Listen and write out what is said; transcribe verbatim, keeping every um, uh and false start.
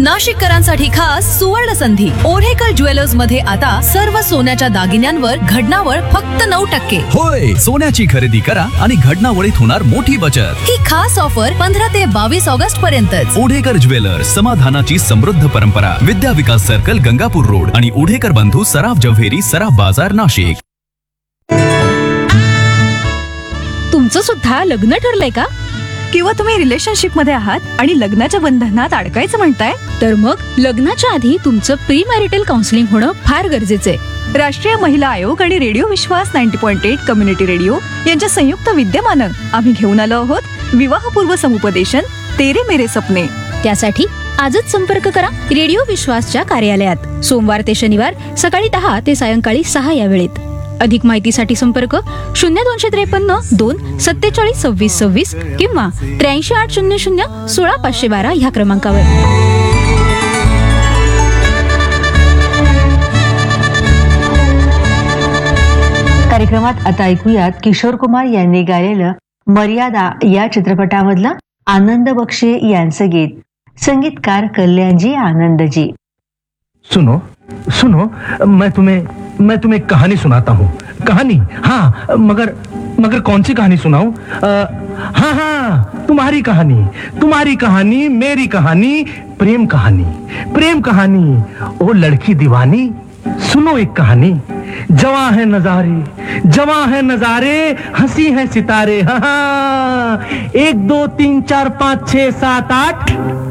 नाशिककरांसाठी खास सुवर्ण संधी ओढेकर ज्वेलर्स मध्ये आता सर्व सोन्याच्या दागिन्यांवर घडणावळ फक्त नऊ टक्के. होय, सोन्याची खरेदी करा आणि घडणावळीत होणार मोठी बचत. ही खास ऑफर पंधरा ते बावीस ऑगस्ट पर्यंतच. ओढेकर ज्वेलर्स, समाधानाची समृद्ध परंपरा. विद्या विकास सर्कल, गंगापूर रोड आणि ओढेकर बंधू सराफ जव्हेरी, सराफ बाजार, नाशिक. तुमचं सुद्धा लग्न ठरलंय का? किंवा तुम्ही रिलेशनशिप मध्ये आहात आणि लग्नाच्या बंधनात अडकायचं म्हणताय? तर मग लग्नाच्या आधी तुमचं प्री मॅरिटल काउन्सिलिंग होणं फार गरजेचं आहे. राष्ट्रीय महिला आयोग आणि रेडिओ विश्वास ninety point eight community radio यांच्या संयुक्त विद्यमानं आम्ही घेऊन आलो आहोत विवाहपूर्व समुपदेशन तेरे मेरे सपने. त्यासाठी आजच संपर्क करा रेडिओ विश्वासच्या कार्यालयात सोमवार ते शनिवार सकाळी दहा ते सायंकाळी सहा या वेळेत. अधिक माहितीसाठी संपर्क शून्य दोनशे त्रेपन्न दोन सत्तेचाळीस सव्वीस सव्वीस किंवा त्र्याऐंशी आठ शून्य शून्य सोळा पाचशे बारा ह्या क्रमांकावर. कार्यक्रमात आता ऐकूयात किशोर कुमार यांनी गायलेलं मर्यादा या चित्रपटामधलं आनंद बक्षे यांचं गीत. संगीतकार कल्याणजी आनंदजी. सुनो सुनो, मैं तुम्हें मैं तुम्हें एक कहानी सुनाता हूँ. कहानी? हाँ, मगर मगर कौन सी कहानी सुनाऊं? हाँ हाँ, तुम्हारी कहानी. तुम्हारी कहानी, मेरी कहानी, प्रेम कहानी. प्रेम कहानी. ओ लड़की दीवानी, सुनो एक कहानी. जवां है नजारे, जवां है नजारे, हंसी है सितारे. हाँ, एक दो तीन चार पाँच छह सात आठ